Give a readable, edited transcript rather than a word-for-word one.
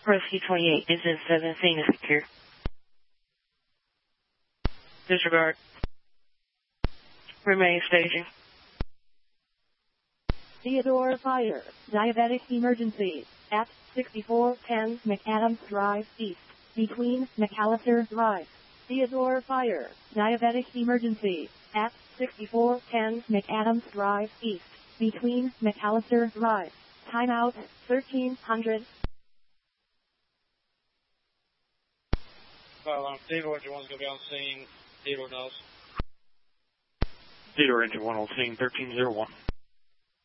Rescue 28, engine 17 is secure. Disregard. Remain staging. Theodore Fire, diabetic emergency, at 6410 McAdams Drive East, between McAllister Drive. Theodore Fire, diabetic emergency, at 6410 McAdams Drive East, between McAllister Drive. Timeout, 1300. Theodore Engine 1 is going to be on scene. Theodore knows. Theodore Engine 1 on scene, 1301.